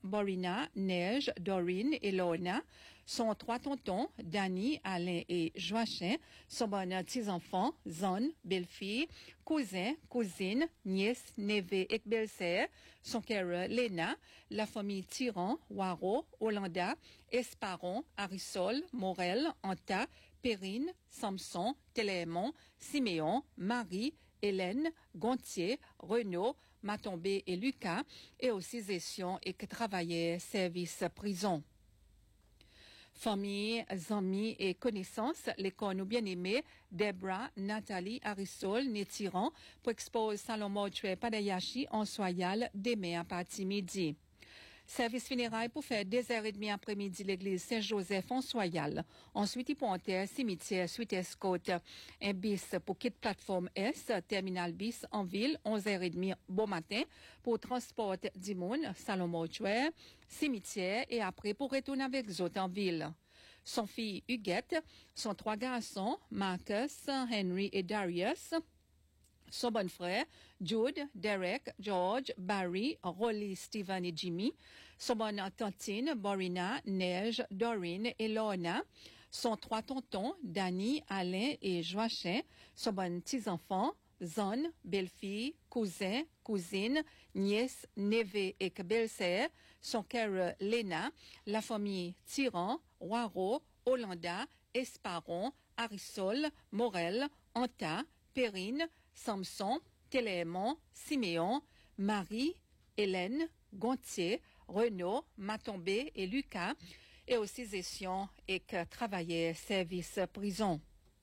Borina, Neige, Dorine et Lorna. Son 3 tontons, Danny, Alain et Joachim. Son bon petits-enfants, Zone, belle-fille, cousin, cousine, nièce, neveu et belle-sœur. Son cœur, Léna. La famille Tyran, Waro, Hollanda, Esparon, Arisol, Morel, Anta, Perrine, Samson, Télémon, Siméon, Marie, Hélène, Gontier, Renaud, Matombé et Lucas, et aussi Zession et que travaillaient service prison. Famille, amis et connaissances, l'école nous bien-aimés, Debra, Nathalie, Arisol, Nétiran, pour exposer Salomon Choué Padayashi en soyal demain à partir midi. Service funéraire pour faire 2h30 après-midi l'église Saint-Joseph en Soyal. Ensuite, il pontait cimetière suite escote. Un bis pour quitte plateforme S, terminal bis en ville, 11h30 bon matin pour transport du monde, salon mortuaire, cimetière et après pour retourner avec les autres en ville. Son fille Huguette, son 3 garçons, Marcus, Henry et Darius. Son bon frère, Jude, Derek, George, Barry, Rolly, Stephen et Jimmy. Son bonne tantine, Borina, Neige, Dorine et Lorna. Son 3 tontons, Danny, Alain et Joachim. Son bon petits-enfants, Zone, belle-fille, cousin, cousine, nièce, neveu et belle-sœur. Son cœur, Léna. La famille Tyran, Waro, Hollanda, Esparon, Arisol, Morel, Anta, Perrine, Samson, Télémon, Siméon, Marie, Hélène, Gontier, Renaud, Matombé et Lucas, et aussi Zession et que travaillaient service prison.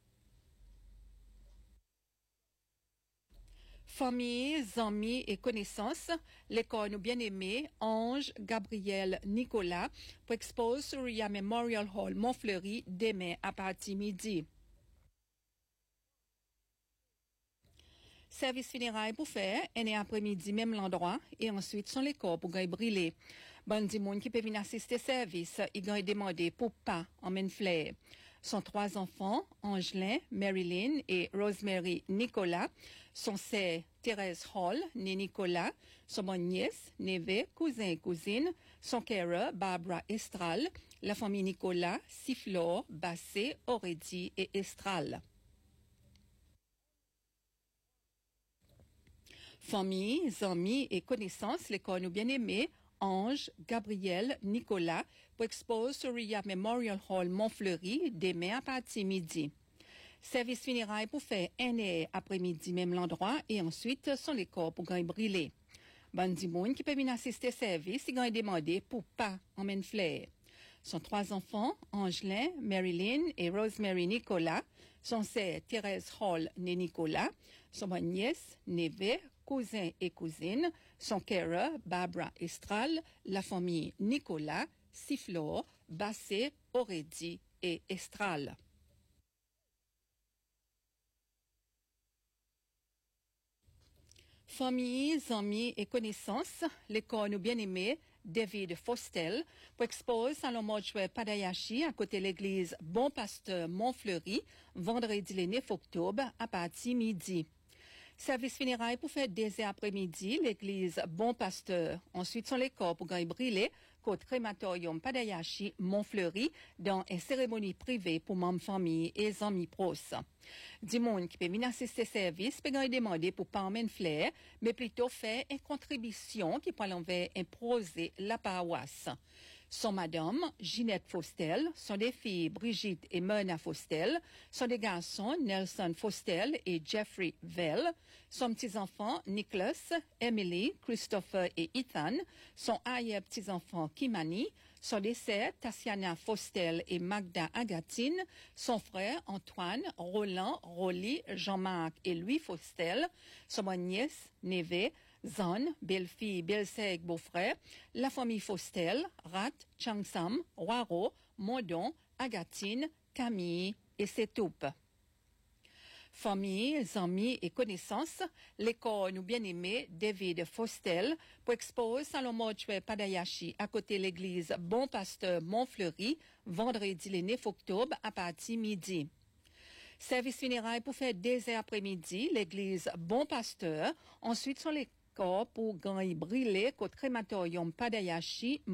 Famille, amis et connaissances, l'école nous bien-aimés, Ange, Gabriel, Nicolas, pour exposer sur Ria Memorial Hall, Montfleury, demain à partir midi. Service funéraire pour faire, un après-midi, même l'endroit, et ensuite son les corps pour gagner brûler. Bon du monde qui peut venir assister service, il gagne demandé pour pas en main flair. Son 3 enfants, Angelin, Marilyn et Rosemary Nicolas. Son sœur, Thérèse Hall, né Nicolas. Son bonne nièce, neveu, cousin et cousine. Son cœur, Barbara Estral. La famille Nicolas, Sifflor, Bassé, Aurédi et Estral. Famille, amis et connaissances, l'école nous bien-aimés, Ange, Gabriel, Nicolas, pour exposer sur Ria Memorial Hall Montfleury, demain à partir midi. Service funéraire pour faire un après-midi, même l'endroit, et ensuite son les corps pour gagner brûler. Bon du monde qui peut venir assister service, il gagne demandé pour pas en main flair. Son 3 enfants, Angelin, Marilyn et Rosemary Nicolas. Son sœur, Thérèse Hall, née Nicolas. Son bonne nièce, neveu, cousin et cousine. Son cœur, Barbara Estral. La famille Nicolas, Sifflor, Bassé, Aurédi et Estral. Famille, amis et connaissances, l'école nous bien-aimés, David Fostel, pour exposer Salon Mortuaire Padayashi à côté de l'église Bon Pasteur Montfleury, vendredi le 9 octobre à partir midi. Service funéraire pour faire 2 heures après-midi, l'église Bon Pasteur. Ensuite, sont les corps pour gagner brûler, côte crématorium Padayashi Montfleury, dans une cérémonie privée pour membres famille et amis proches. Du monde qui peut venir assister service peut gagner demander pour pas emmener flair, mais plutôt faire une contribution qui peut l'envers imposer la paroisse. Sont madame Ginette Faustel, sont des filles Brigitte et Myrna Faustel, sont des garçons Nelson Faustel et Jeffrey Vell, sont petits-enfants Nicholas, Emily, Christopher et Ethan, sont arrière-petits-enfants Kimani, sont des sœurs Tatiana Faustel et Magda Agatine, son frère Antoine, Roland, Rolly, Jean-Marc et Louis Faustel, son nièce, neveu, Zone, belle-fille, belle-sœur, beau-frère, la famille Faustel, Rat, Changsam, Waro, Modon, Agatine, Camille et Setoupe. Famille, amis et connaissances, l'école nous bien-aimés David Faustel pour exposer Salon Mortuaire Padayashi à côté de l'église Bon Pasteur Montfleury, vendredi le 9 octobre à partir midi. Service funéraire pour faire 2 heures après-midi, l'église Bon Pasteur. Ensuite, sont les corps pour gagner brûler côté crématorium Padayashi